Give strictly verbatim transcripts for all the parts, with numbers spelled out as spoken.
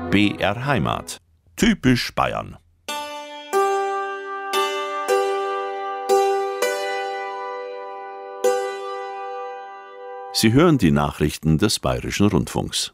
B R Heimat. Typisch Bayern. Sie hören die Nachrichten des Bayerischen Rundfunks.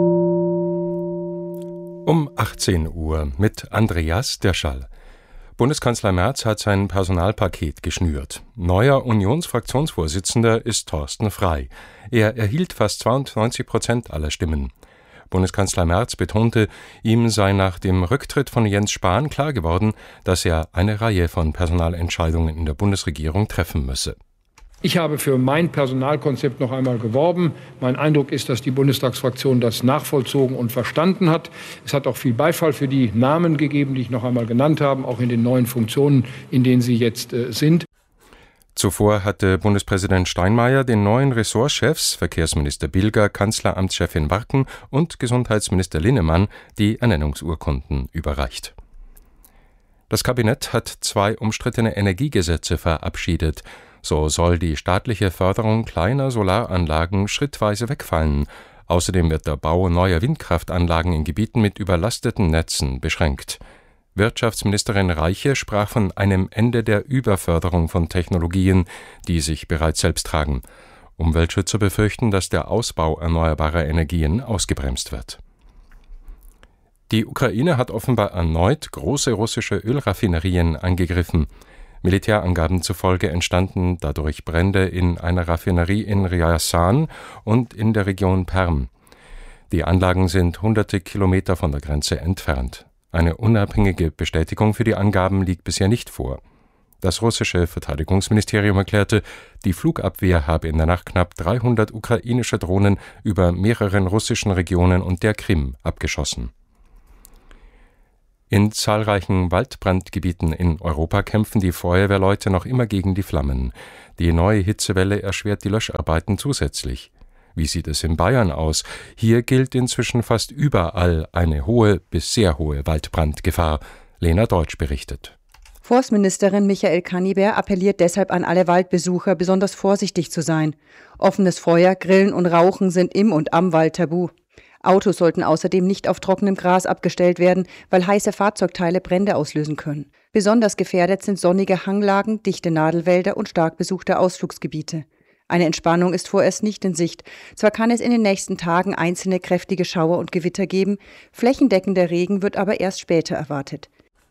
Um achtzehn Uhr mit Andreas Dirschall. Bundeskanzler Merz hat sein Personalpaket geschnürt. Neuer Unionsfraktionsvorsitzender ist Thorsten Frey. Er erhielt fast zweiundneunzig Prozent aller Stimmen. Bundeskanzler Merz betonte, ihm sei nach dem Rücktritt von Jens Spahn klar geworden, dass er eine Reihe von Personalentscheidungen in der Bundesregierung treffen müsse. Ich habe für mein Personalkonzept noch einmal geworben. Mein Eindruck ist, dass die Bundestagsfraktion das nachvollzogen und verstanden hat. Es hat auch viel Beifall für die Namen gegeben, die ich noch einmal genannt habe, auch in den neuen Funktionen, in denen sie jetzt äh, sind. Zuvor hatte Bundespräsident Steinmeier den neuen Ressortchefs, Verkehrsminister Bilger, Kanzleramtschefin Warken und Gesundheitsminister Linnemann, die Ernennungsurkunden überreicht. Das Kabinett hat zwei umstrittene Energiegesetze verabschiedet. So soll die staatliche Förderung kleiner Solaranlagen schrittweise wegfallen. Außerdem wird der Bau neuer Windkraftanlagen in Gebieten mit überlasteten Netzen beschränkt. Wirtschaftsministerin Reiche sprach von einem Ende der Überförderung von Technologien, die sich bereits selbst tragen. Umweltschützer befürchten, dass der Ausbau erneuerbarer Energien ausgebremst wird. Die Ukraine hat offenbar erneut große russische Ölraffinerien angegriffen. Militärangaben zufolge entstanden dadurch Brände in einer Raffinerie in Ryazan und in der Region Perm. Die Anlagen sind hunderte Kilometer von der Grenze entfernt. Eine unabhängige Bestätigung für die Angaben liegt bisher nicht vor. Das russische Verteidigungsministerium erklärte, die Flugabwehr habe in der Nacht knapp dreihundert ukrainische Drohnen über mehreren russischen Regionen und der Krim abgeschossen. In zahlreichen Waldbrandgebieten in Europa kämpfen die Feuerwehrleute noch immer gegen die Flammen. Die neue Hitzewelle erschwert die Löscharbeiten zusätzlich. Wie sieht es in Bayern aus? Hier gilt inzwischen fast überall eine hohe bis sehr hohe Waldbrandgefahr. Lena Deutsch berichtet. Forstministerin Michael Kannibär appelliert deshalb an alle Waldbesucher, besonders vorsichtig zu sein. Offenes Feuer, Grillen und Rauchen sind im und am Wald tabu. Autos sollten außerdem nicht auf trockenem Gras abgestellt werden, weil heiße Fahrzeugteile Brände auslösen können. Besonders gefährdet sind sonnige Hanglagen, dichte Nadelwälder und stark besuchte Ausflugsgebiete. Eine Entspannung ist vorerst nicht in Sicht. Zwar kann es in den nächsten Tagen einzelne kräftige Schauer und Gewitter geben, flächendeckender Regen wird aber erst später erwartet.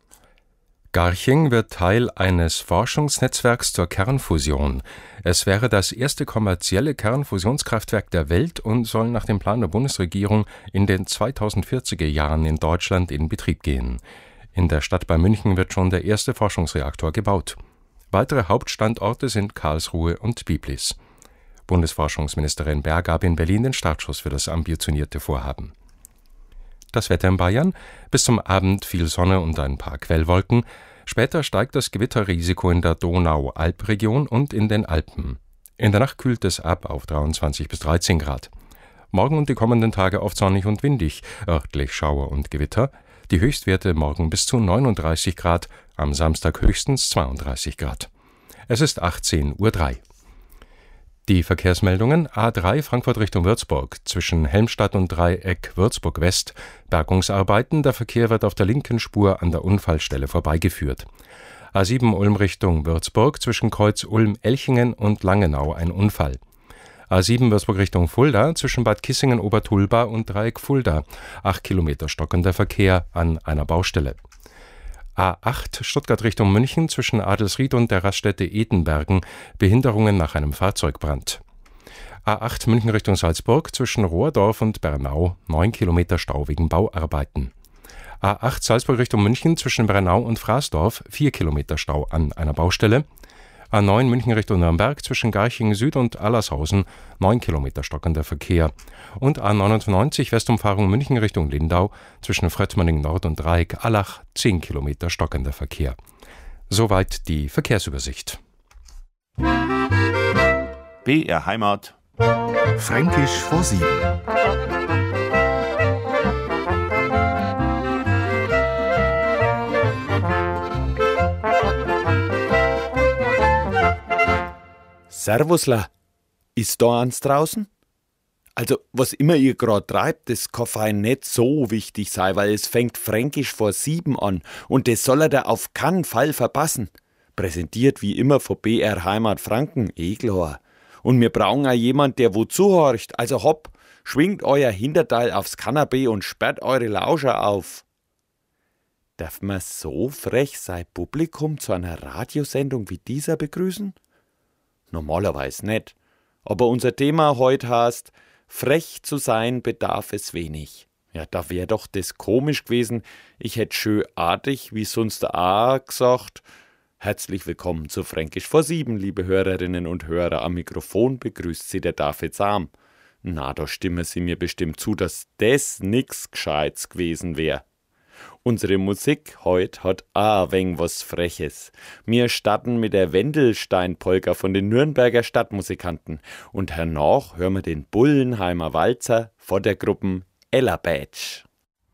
Garching wird Teil eines Forschungsnetzwerks zur Kernfusion. Es wäre das erste kommerzielle Kernfusionskraftwerk der Welt und soll nach dem Plan der Bundesregierung in den zweitausendvierziger Jahren in Deutschland in Betrieb gehen. In der Stadt bei München wird schon der erste Forschungsreaktor gebaut. Weitere Hauptstandorte sind Karlsruhe und Biblis. Bundesforschungsministerin Baer gab in Berlin den Startschuss für das ambitionierte Vorhaben. Das Wetter in Bayern: bis zum Abend viel Sonne und ein paar Quellwolken. Später steigt das Gewitterrisiko in der Donau-Alp-Region und in den Alpen. In der Nacht kühlt es ab auf dreiundzwanzig bis dreizehn Grad. Morgen und die kommenden Tage oft sonnig und windig, örtlich Schauer und Gewitter. Die Höchstwerte morgen bis zu neununddreißig Grad, am Samstag höchstens zweiunddreißig Grad. Es ist achtzehn Uhr drei. Die Verkehrsmeldungen: A drei Frankfurt Richtung Würzburg, zwischen Helmstadt und Dreieck Würzburg West, Bergungsarbeiten, der Verkehr wird auf der linken Spur an der Unfallstelle vorbeigeführt. A sieben Ulm Richtung Würzburg, zwischen Kreuz Ulm-Elchingen und Langenau ein Unfall. A sieben Würzburg Richtung Fulda, zwischen Bad Kissingen-Obertulba und Dreieck Fulda, acht Kilometer stockender Verkehr an einer Baustelle. A acht Stuttgart Richtung München, zwischen Adelsried und der Raststätte Edenbergen, Behinderungen nach einem Fahrzeugbrand. A acht München Richtung Salzburg, zwischen Rohrdorf und Bernau, neun Kilometer Stau wegen Bauarbeiten. A acht Salzburg Richtung München, zwischen Bernau und Fraßdorf, vier Kilometer Stau an einer Baustelle. A neun München Richtung Nürnberg, zwischen Garching Süd und Allershausen, neun Kilometer stockender Verkehr. Und A neunundneunzig Westumfahrung München Richtung Lindau, zwischen Fröttmanning Nord und Dreieck-Allach, zehn Kilometer stockender Verkehr. Soweit die Verkehrsübersicht. B R Heimat. Fränkisch vor sieben. Servusla, ist da eins draußen? Also, was immer ihr grad treibt, das kann fein nicht so wichtig sein, weil es fängt Fränkisch vor sieben an und das soll er da auf keinen Fall verpassen. Präsentiert wie immer von B R Heimat Franken, eh klar. Und wir brauchen auch jemand, der wo zuhorcht, also hopp, schwingt euer Hinterteil aufs Kanapee und sperrt eure Lauscher auf. Darf man so frech sein Publikum zu einer Radiosendung wie dieser begrüßen? Normalerweise nicht. Aber unser Thema heute heißt, frech zu sein bedarf es wenig. Ja, da wär doch das komisch gewesen. Ich hätt schön artig, wie sonst auch gesagt. Herzlich willkommen zu Fränkisch vor sieben, liebe Hörerinnen und Hörer. Am Mikrofon begrüßt Sie der David Sam. Na, da stimmen Sie mir bestimmt zu, dass das nix Gescheites gewesen wär. Unsere Musik heut hat auch ein wenig was Freches. Wir starten mit der Wendelstein-Polka von den Nürnberger Stadtmusikanten und hernach hören wir den Bullenheimer Walzer von der Gruppe Ella Badge.